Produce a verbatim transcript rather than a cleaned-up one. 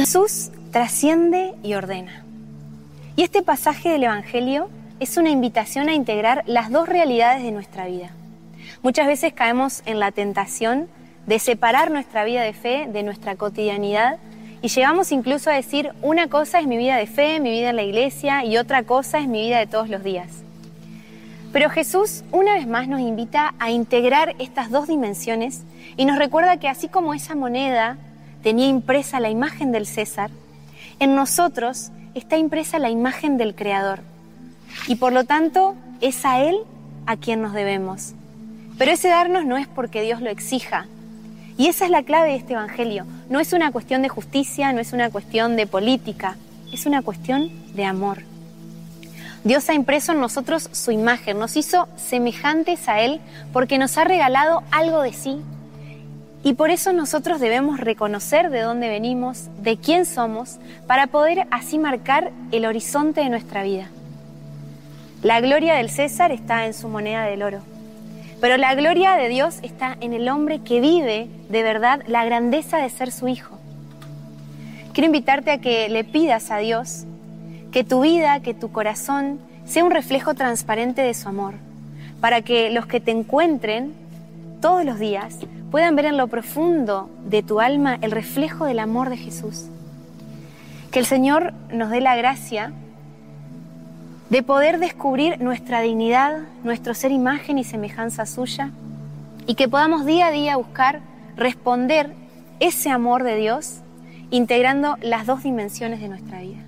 Jesús trasciende y ordena. Y este pasaje del Evangelio es una invitación a integrar las dos realidades de nuestra vida. Muchas veces caemos en la tentación de separar nuestra vida de fe de nuestra cotidianidad y llegamos incluso a decir, una cosa es mi vida de fe, mi vida en la iglesia, y otra cosa es mi vida de todos los días. Pero Jesús una vez más nos invita a integrar estas dos dimensiones y nos recuerda que así como esa moneda tenía impresa la imagen del César, en nosotros está impresa la imagen del Creador. Y por lo tanto es a Él a quien nos debemos. Pero ese darnos no es porque Dios lo exija. Y esa es la clave de este Evangelio. No es una cuestión de justicia, no es una cuestión de política, es una cuestión de amor. Dios ha impreso en nosotros su imagen, nos hizo semejantes a Él porque nos ha regalado algo de sí. Y por eso nosotros debemos reconocer de dónde venimos, de quién somos, para poder así marcar el horizonte de nuestra vida. La gloria del César está en su moneda del oro, pero la gloria de Dios está en el hombre que vive de verdad la grandeza de ser su hijo. Quiero invitarte a que le pidas a Dios que tu vida, que tu corazón sea un reflejo transparente de su amor, para que los que te encuentren todos los días puedan ver en lo profundo de tu alma el reflejo del amor de Jesús. Que el Señor nos dé la gracia de poder descubrir nuestra dignidad, nuestro ser imagen y semejanza suya, y que podamos día a día buscar responder ese amor de Dios integrando las dos dimensiones de nuestra vida.